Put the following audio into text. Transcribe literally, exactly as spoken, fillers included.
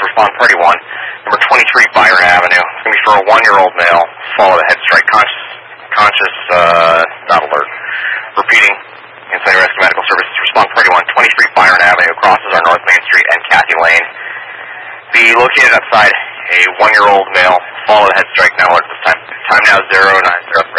respond party one. Number twenty-three, Byron Avenue. It's going to be for a one-year-old male. Follow the head strike. Conscious, conscious, uh, not alert. Repeating. Inside Rescue Medical Services. Respond party one. twenty-three, Byron Avenue. Crosses our North Main Street and Kathy Lane. Be located outside a one-year-old male. Follow the head strike. Now alert this time. Time now zero nine zero.